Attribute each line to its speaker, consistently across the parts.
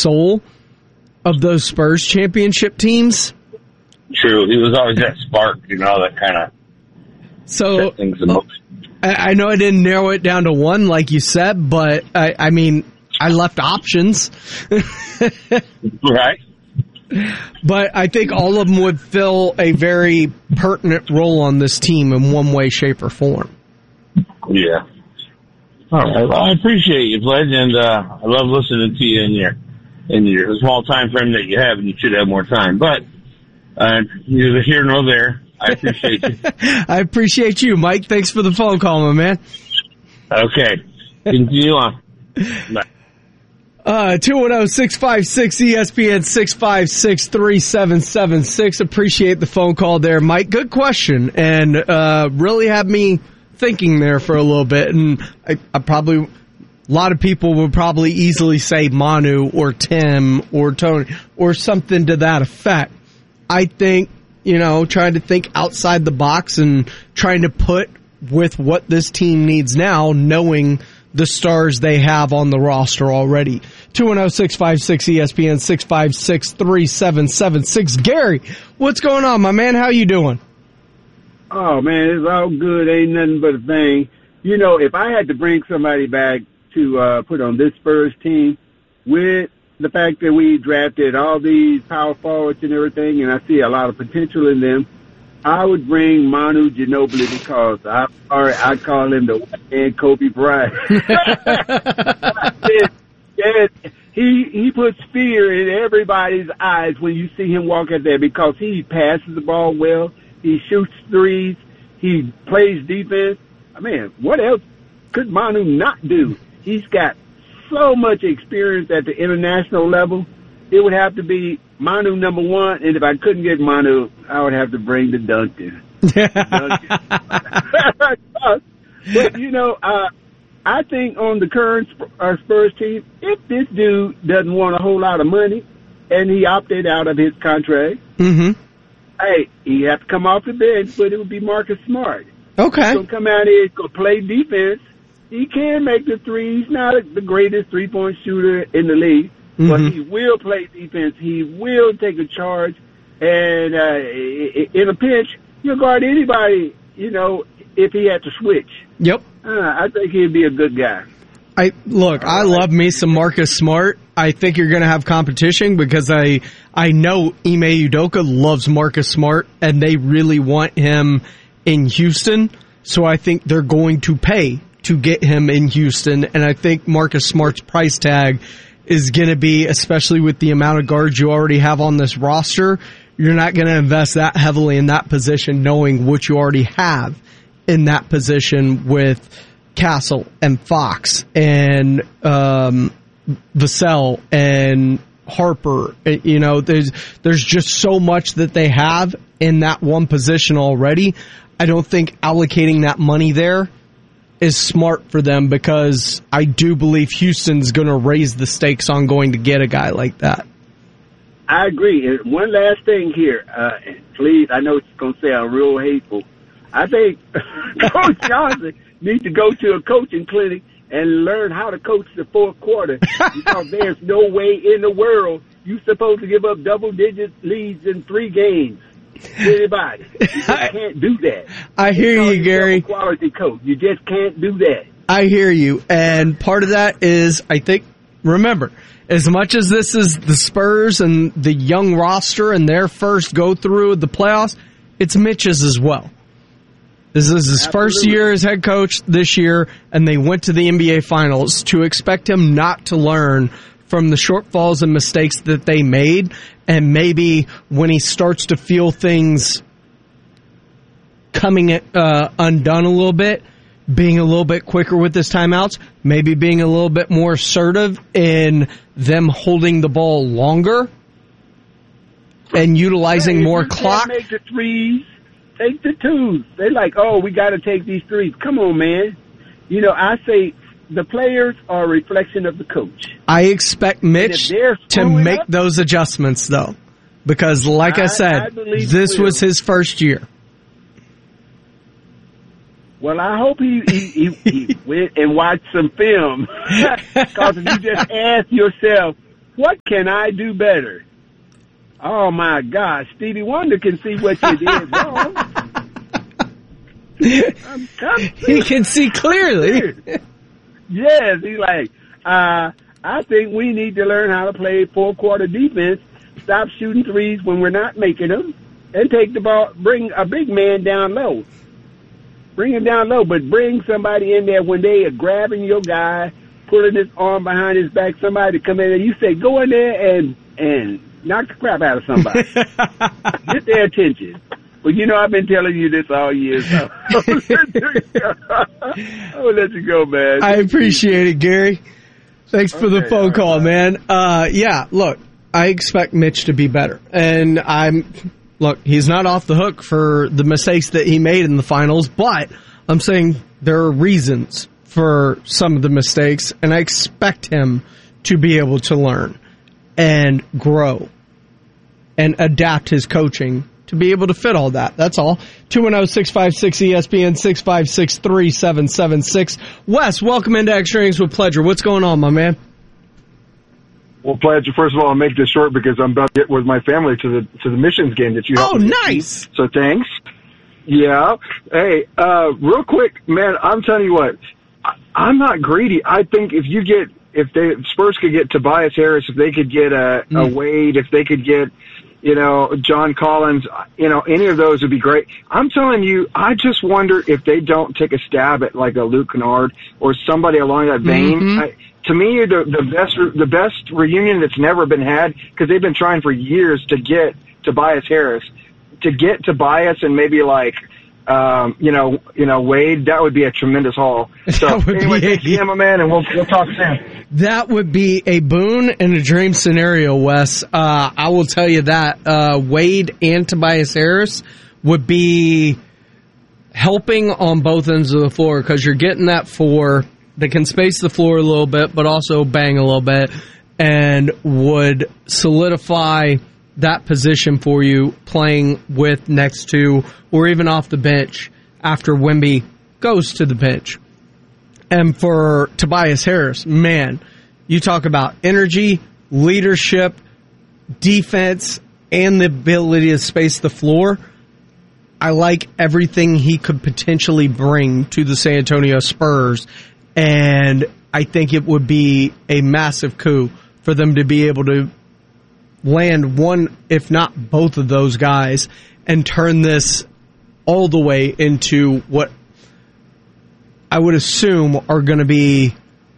Speaker 1: soul of those Spurs championship teams.
Speaker 2: True. He was always that spark, that kind of set things in motion.
Speaker 1: I know I didn't narrow it down to one, like you said, but I mean, I left options.
Speaker 2: Right.
Speaker 1: But I think all of them would fill a very pertinent role on this team in one way, shape, or form.
Speaker 2: Yeah. All right. Well, I appreciate you, Pledge, and I love listening to you in your small time frame that you have, and you should have more time. But neither here nor there. I appreciate you.
Speaker 1: I appreciate you, Mike. Thanks for the phone call, my man.
Speaker 2: Okay. Continue on. Bye.
Speaker 1: 210-656-ESPN 656-3776. Appreciate the phone call there, Mike. Good question, and really had me thinking there for a little bit. And I probably, a lot of people would probably easily say Manu or Tim or Tony or something to that effect. I think, trying to think outside the box and trying to put with what this team needs now, knowing the stars they have on the roster already. 210-656-ESPN 656-3776. Gary, what's going on, my man? How you doing?
Speaker 3: Oh, man, it's all good. Ain't nothing but a thing. If I had to bring somebody back to put on this Spurs team, with the fact that we drafted all these power forwards and everything, and I see a lot of potential in them, I would bring Manu Ginobili because I call him the white man Kobe Bryant. He puts fear in everybody's eyes when you see him walk out there because he passes the ball well, he shoots threes, he plays defense. I mean, what else could Manu not do? He's got so much experience at the international level. It would have to be Manu number one, and if I couldn't get Manu, I would have to bring the Duncan. But, I think on the current Spurs team, if this dude doesn't want a whole lot of money and he opted out of his contract, hey, he have to come off the bench, but it would be Marcus Smart.
Speaker 1: Okay.
Speaker 3: He's going to come out here, he's going to play defense. He can make the three. He's not the greatest three-point shooter in the league, but he will play defense. He will take a charge. And in a pinch, he'll guard anybody, if he had to switch.
Speaker 1: Yep.
Speaker 3: I think he'd be a good guy.
Speaker 1: I love me some Marcus Smart. I think you're going to have competition because I know Ime Udoka loves Marcus Smart, and they really want him in Houston. So I think they're going to pay to get him in Houston, and I think Marcus Smart's price tag is going to be, especially with the amount of guards you already have on this roster, you're not going to invest that heavily in that position knowing what you already have in that position with Castle and Fox and Vassell and Harper. There's just so much that they have in that one position already. I don't think allocating that money there is smart for them because I do believe Houston's going to raise the stakes on going to get a guy like that.
Speaker 3: I agree. And one last thing here, please, I know it's going to sound real hateful. I think Coach Johnson needs to go to a coaching clinic and learn how to coach the fourth quarter because there's no way in the world you're supposed to give up double-digit leads in 3 games. Anybody. You just can't do that.
Speaker 1: I hear you, Gary.
Speaker 3: A quality coach. You just can't do that.
Speaker 1: I hear you. And part of that is, I think, remember, as much as this is the Spurs and the young roster and their first go-through of the playoffs, it's Mitch's as well. This is his first year as head coach this year, and they went to the NBA Finals. To expect him not to learn from the shortfalls and mistakes that they made, and maybe when he starts to feel things coming undone a little bit, being a little bit quicker with his timeouts, maybe being a little bit more assertive in them holding the ball longer and utilizing more clock.
Speaker 3: Make the threes, take the twos. They're like, oh, we got to take these threes. Come on, man. I say the players are a reflection of the coach.
Speaker 1: I expect Mitch to make those adjustments, though, because, like I said, this was his first year.
Speaker 3: Well, I hope he went and watched some film. Because if you just ask yourself, what can I do better? Oh, my gosh. Stevie Wonder can see what you did wrong.
Speaker 1: He can see clearly.
Speaker 3: Yes, he's like, I think we need to learn how to play four-quarter defense, stop shooting threes when we're not making them, and take the ball, bring a big man down low. Bring him down low, but bring somebody in there when they are grabbing your guy, pulling his arm behind his back, somebody to come in and you say, go in there and knock the crap out of somebody. Get their attention. Well, you know, I've been telling you this all year, so I will let you go, man.
Speaker 1: I appreciate it, Gary. Thanks for the phone call, man. Yeah, look, I expect Mitch to be better. And he's not off the hook for the mistakes that he made in the finals, but I'm saying there are reasons for some of the mistakes, and I expect him to be able to learn and grow and adapt his coaching to be able to fit all that. That's all. 210-656-ESPN, 656-3776. Wes, welcome into Extra Innings with Pledger. What's going on, my man?
Speaker 4: Well, Pledger, first of all, I'll make this short because I'm about to get with my family to the Missions game that you helped me
Speaker 1: nice.
Speaker 4: So thanks. Yeah. Hey, real quick, man, I'm telling you what, I'm not greedy. I think if Spurs could get Tobias Harris, if they could get a Wade, if they could get, John Collins, any of those would be great. I'm telling you, I just wonder if they don't take a stab at like a Luke Kennard or somebody along that vein.
Speaker 1: Mm-hmm.
Speaker 4: To me, the best reunion that's never been had, because they've been trying for years to get Tobias Harris, to get Tobias and maybe like, Wade, that would be a tremendous haul. So anyway, thanks again, my man, and we'll talk soon.
Speaker 1: That would be a boon and a dream scenario, Wes. I will tell you that Wade and Tobias Harris would be helping on both ends of the floor because you're getting that four that can space the floor a little bit, but also bang a little bit, and would solidify that position for you playing with, next to, or even off the bench after Wemby goes to the bench. And for Tobias Harris, man, you talk about energy, leadership, defense, and the ability to space the floor. I like everything he could potentially bring to the San Antonio Spurs, and I think it would be a massive coup for them to be able to land one, if not both of those guys, and turn this all the way into what I would assume are going to be,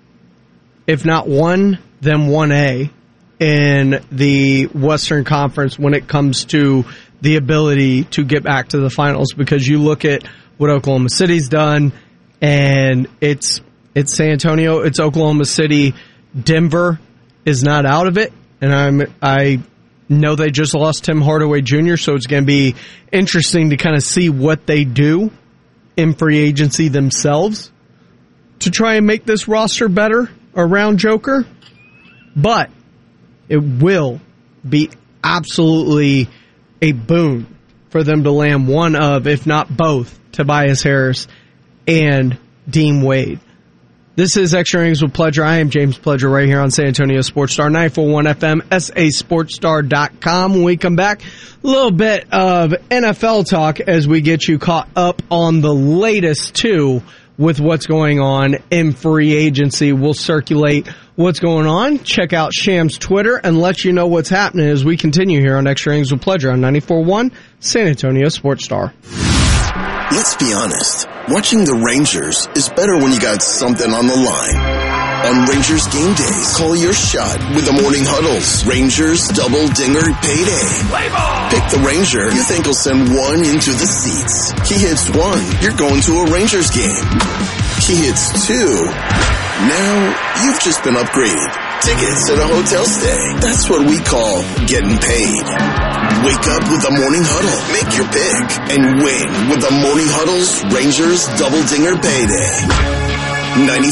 Speaker 1: if not one, then 1A in the Western Conference when it comes to the ability to get back to the finals, because you look at what Oklahoma City's done, and it's San Antonio, it's Oklahoma City. Denver is not out of it, and I know they just lost Tim Hardaway Jr., so it's going to be interesting to kind of see what they do in free agency themselves to try and make this roster better around Joker. But it will be absolutely a boon for them to land one of, if not both, Tobias Harris and Dean Wade. This is Extra Innings with Pledger. I am James Pledger right here on San Antonio Sports Star, 941 FM, sasportstar.com. When we come back, a little bit of NFL talk as we get you caught up on the latest, too, with what's going on in free agency. We'll circulate what's going on, check out Sham's Twitter, and let you know what's happening as we continue here on Extra Innings with Pledger on 94.1 San Antonio Sports Star.
Speaker 5: Let's be honest. Watching the Rangers is better when you got something on the line. On Rangers game days, call your shot with the Morning Huddles. Rangers Double Dinger Payday. Play ball! Pick the Ranger you think will send one into the seats. He hits one, you're going to a Rangers game. He hits two. Now you've just been upgraded. Tickets and a hotel stay. That's what we call getting paid. Wake up with the Morning Huddle. Make your pick and win with the Morning Huddle's Rangers Double Dinger Payday.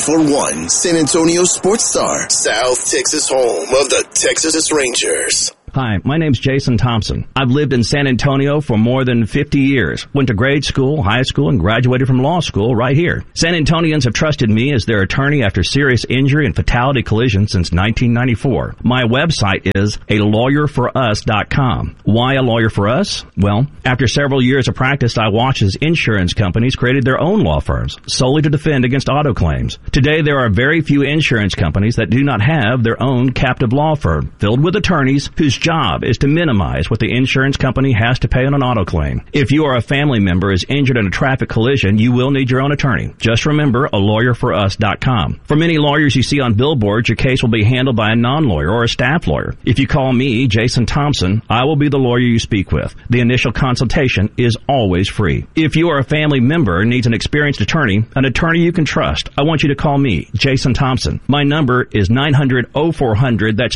Speaker 5: 94.1 San Antonio Sports Star, South Texas home of the Texas Rangers.
Speaker 6: Hi, my name's Jason Thompson. I've lived in San Antonio for more than 50 years. Went to grade school, high school, and graduated from law school right here. San Antonians have trusted me as their attorney after serious injury and fatality collision since 1994. My website is alawyerforus.com. Why a lawyer for us? Well, after several years of practice, I watched as insurance companies created their own law firms solely to defend against auto claims. Today, there are very few insurance companies that do not have their own captive law firm filled with attorneys whose job is to minimize what the insurance company has to pay on an auto claim. If you or a family member is injured in a traffic collision, you will need your own attorney. Just remember alawyerforus.com. For many lawyers you see on billboards, your case will be handled by a non-lawyer or a staff lawyer. If you call me, Jason Thompson, I will be the lawyer you speak with. The initial consultation is always free. If you or a family member needs an experienced attorney you can trust, I want you to call me, Jason Thompson. My number is 900-0400. That's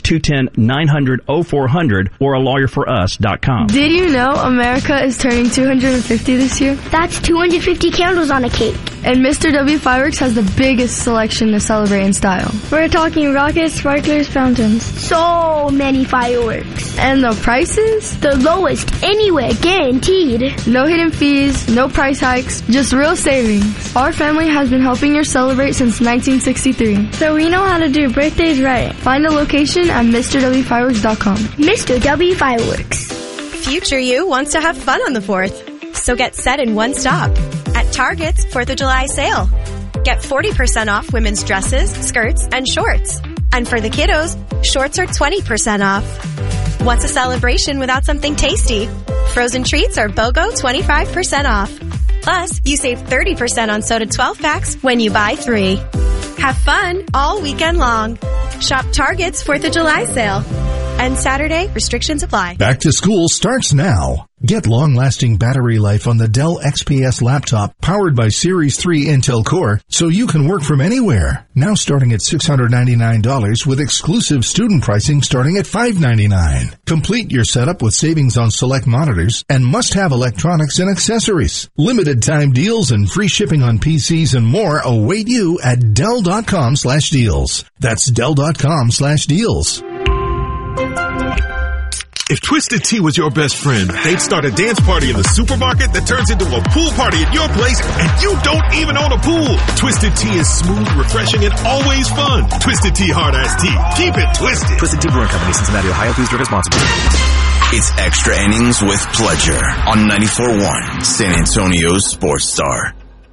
Speaker 6: 210-900-0400 or alawyerforus.com.
Speaker 7: Did you know America is turning 250 this year?
Speaker 8: That's 250 candles on a cake.
Speaker 7: And Mr. W Fireworks has the biggest selection to celebrate in style.
Speaker 8: We're talking rockets, sparklers, fountains. So many fireworks.
Speaker 7: And the prices?
Speaker 8: The lowest anywhere, guaranteed.
Speaker 7: No hidden fees, no price hikes, just real savings. Our family has been helping you celebrate since 1963.
Speaker 8: So we know how to do birthdays right.
Speaker 7: Find a location at MrWFireworks.com.
Speaker 8: Mr. W Fireworks.
Speaker 9: Future you wants to have fun on the 4th. So get set in one stop. At Target's 4th of July sale. Get 40% off women's dresses, skirts, and shorts. And for the kiddos, shorts are 20% off. What's a celebration without something tasty? Frozen treats are BOGO 25% off. Plus, you save 30% on soda 12-packs when you buy 3. Have fun all weekend long. Shop Target's 4th of July sale. And Saturday, restrictions apply.
Speaker 10: Back to school starts now. Get long-lasting battery life on the Dell XPS laptop powered by Series 3 Intel Core so you can work from anywhere. Now starting at $699 with exclusive student pricing starting at $599. Complete your setup with savings on select monitors and must-have electronics and accessories. Limited time deals and free shipping on PCs and more await you at Dell.com/deals. That's Dell.com/deals.
Speaker 11: If Twisted Tea was your best friend, they'd start a dance party in the supermarket that turns into a pool party at your place, and you don't even own a pool. Twisted Tea is smooth, refreshing, and always fun. Twisted Tea Hard Ass Tea. Keep it twisted.
Speaker 12: Twisted Tea Brewing Company, Cincinnati, Ohio. Please drink responsibly.
Speaker 5: It's Extra Innings with Pledger on 94.1 San Antonio's Sports Star.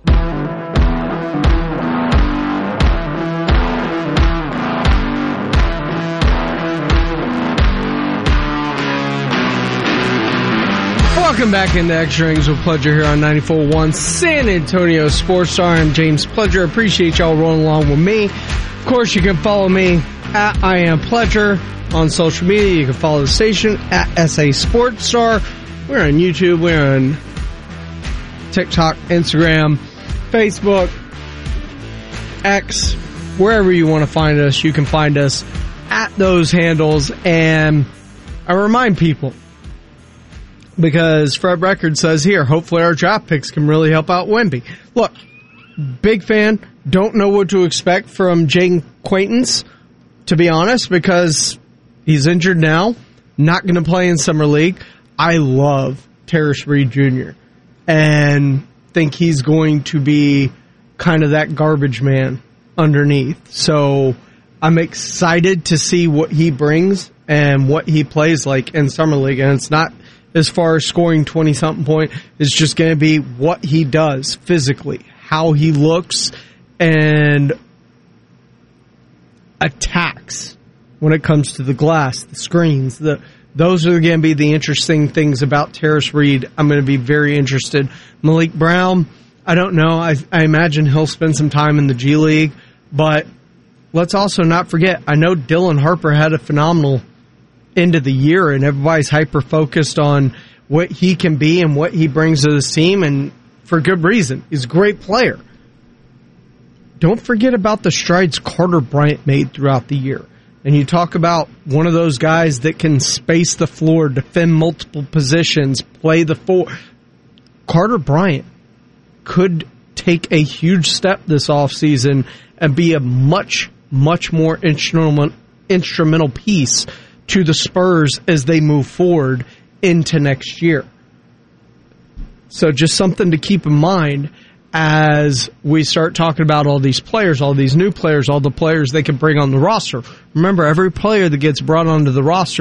Speaker 1: Welcome back into Extra Innings with Pledger here on 94.1 San Antonio Sports Star. I'm James Pledger. Appreciate y'all rolling along with me. Of course, you can follow me at I Am Pledger on social media. You can follow the station at SA Sports Star. We're on YouTube. We're on TikTok, Instagram, Facebook, X, wherever you want to find us. You can find us at those handles. And I remind people, because Fred Record says here, hopefully our draft picks can really help out Wemby. Look, big fan, don't know what to expect from Jaden Quaintance, to be honest, because he's injured now, not going to play in Summer League. I love Terrace Reed Jr. and think he's going to be kind of that garbage man underneath. So I'm excited to see what he brings and what he plays like in Summer League. And it's not as far as scoring 20-something point, it's just going to be what he does physically, how he looks, and attacks when it comes to the glass, the screens. Those are going to be the interesting things about Terrace Reed. I'm going to be very interested. Malik Brown, I don't know. I imagine he'll spend some time in the G League, but let's also not forget, I know Dylan Harper had a phenomenal end of the year, and everybody's hyper-focused on what he can be and what he brings to this team, and for good reason. He's a great player. Don't forget about the strides Carter Bryant made throughout the year. And you talk about one of those guys that can space the floor, defend multiple positions, play the four. Carter Bryant could take a huge step this offseason and be a much, much more instrumental piece to the Spurs as they move forward into next year. So just something to keep in mind as we start talking about all these players, all these new players, all the players they can bring on the roster. Remember, every player that gets brought onto the roster